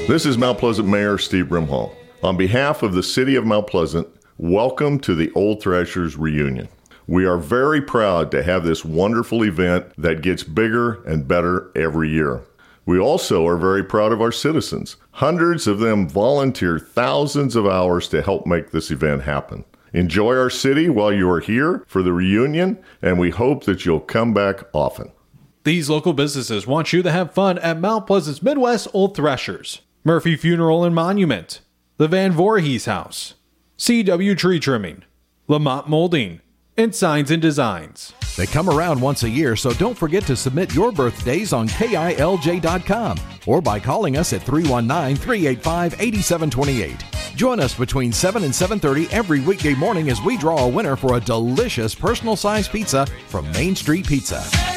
This is Mount Pleasant Mayor Steve Brimhall. On behalf of the City of Mount Pleasant, welcome to the Old Thrashers reunion. We are very proud to have this wonderful event that gets bigger and better every year. We also are very proud of our citizens. Hundreds of them volunteer thousands of hours to help make this event happen. Enjoy our city while you are here for the reunion, and we hope that you'll come back often. These local businesses want you to have fun at Mount Pleasant's Midwest Old Thrashers, Murphy Funeral and Monument, the Van Voorhees House, CW Tree Trimming, Lamont Molding, and Signs and Designs. They come around once a year, so don't forget to submit your birthdays on KILJ.com or by calling us at 319-385-8728. Join us between 7 and 7:30 every weekday morning as we draw a winner for a delicious personal-sized pizza from Main Street Pizza.